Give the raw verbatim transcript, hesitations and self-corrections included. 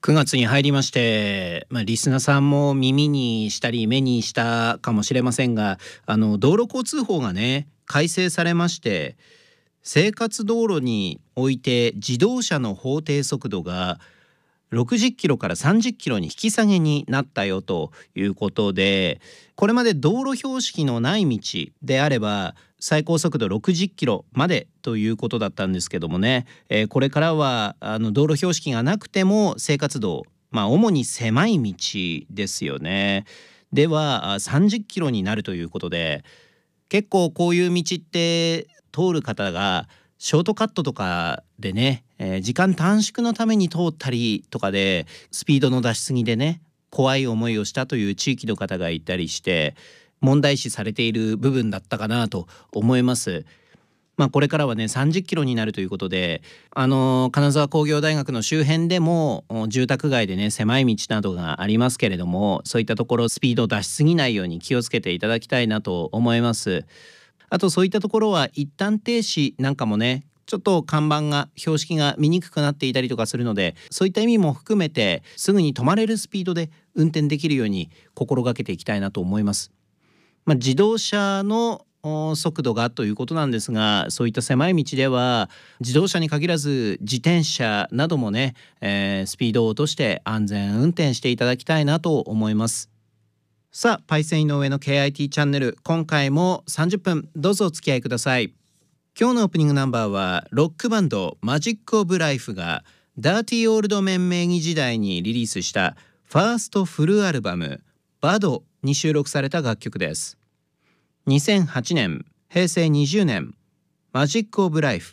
くがつに入りまして、まあ、リスナーさんも耳にしたり目にしたかもしれませんが、あの道路交通法がね改正されまして、生活道路において自動車の法定速度がろくじゅっキロからさんじゅっキロに引き下げになったよということで、これまで道路標識のない道であれば最高速度ろくじゅっキロまでということだったんですけどもね、えーこれからはあの道路標識がなくても生活道、まあ主に狭い道ですよね。ではあさんじゅっキロになるということで、結構こういう道って通る方がショートカットとかでね、えー時間短縮のために通ったりとかでスピードの出しすぎでね怖い思いをしたという地域の方がいたりして問題視されている部分だったかなと思います。まあ、これからはねさんじゅっキロになるということで、あのー金沢工業大学の周辺でもお住宅街でね狭い道などがありますけれども、そういったところスピードを出しすぎないように気をつけていただきたいなと思います。あとそういったところは一旦停止なんかもね、ちょっと看板が標識が見にくくなっていたりとかするので、そういった意味も含めてすぐに止まれるスピードで運転できるように心がけていきたいなと思います。まあ、自動車のお速度がということなんですが、そういった狭い道では自動車に限らず自転車などもね、えースピードを落として安全運転していただきたいなと思います。さあ、パイセン井上の ケーアイティー チャンネル、今回もさんじゅっぷんどうぞお付き合いください。今日のオープニングナンバーはロックバンドマジック・オブ・ライフがダーティー・オールド・メン名義時代にリリースしたファーストフルアルバムバドに収録された楽曲です。にせんはちねん、へいせいにじゅうねん、マジック・オブ・ライフ